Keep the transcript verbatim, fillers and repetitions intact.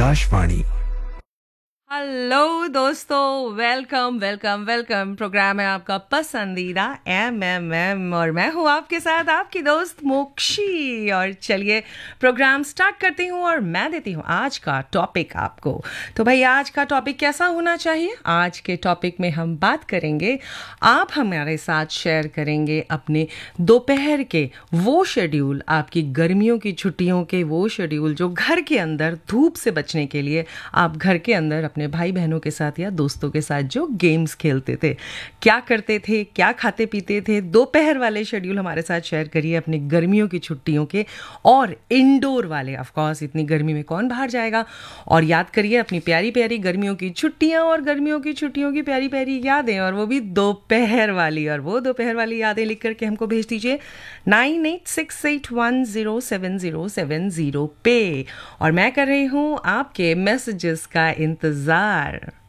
Akashvani. Hello दोस्तों, welcome welcome welcome. Programme है आपका पसंदीदा एम एम एम और मैं हूँ आपके साथ आपकी दोस्त मोक्षी। और चलिए प्रोग्राम स्टार्ट करती हूँ और मैं देती हूँ आज का टॉपिक आपको। तो भाई आज का टॉपिक कैसा होना चाहिए? आज के टॉपिक में हम बात करेंगे, आप हमारे साथ शेयर करेंगे अपने दोपहर के वो शेड्यूल, आपकी गर्मियों की छुट्टियों के वो शेड्यूल जो घर के अंदर धूप से बचने के लिए आप घर के अंदर अपने भाई बहनों के साथ या दोस्तों के साथ जो गेम्स खेलते थे, क्या करते थे, क्या खाते पीते थे। दोपहर वाले शेड्यूल हमारे साथ शेयर करिए अपनी गर्मियों की छुट्टियों के, और इंडोर वाले। ऑफ कोर्स इतनी गर्मी में कौन बाहर जाएगा। और याद करिए अपनी प्यारी प्यारी गर्मियों की छुट्टियां और गर्मियों की छुट्टियों की प्यारी प्यारी यादें, और वो भी दोपहर वाली। और वो दोपहर वाली यादें लिख करके हमको भेज दीजिए nine eight six eight one zero seven zero seven zero पे। और मैं कर रही हूँ आपके मैसेजेस का इंतज़ार।